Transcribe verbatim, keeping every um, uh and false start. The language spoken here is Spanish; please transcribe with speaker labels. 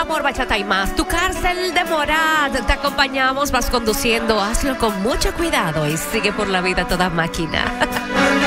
Speaker 1: amor, bachata y más. Tu cárcel de Morat. Te acompañamos, vas conduciendo. Hazlo con mucho cuidado y sigue por la vida toda máquina.